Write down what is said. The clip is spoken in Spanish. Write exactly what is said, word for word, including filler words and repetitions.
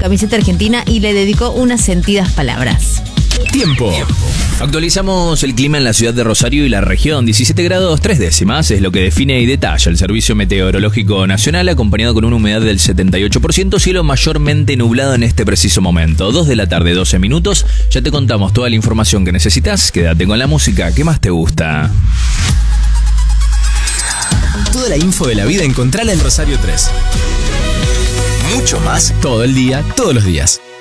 camiseta argentina y le dedicó unas sentidas palabras. Tiempo. Actualizamos el clima en la ciudad de Rosario y la región. diecisiete grados tres décimas es lo que define y detalla el Servicio Meteorológico Nacional, acompañado con una humedad del setenta y ocho por ciento, cielo mayormente nublado en este preciso momento. dos de la tarde, doce minutos. Ya te contamos toda la información que necesitas. Quédate con la música que más te gusta. Toda la info de la vida encontrala en Rosario tres. Mucho más todo el día, todos los días.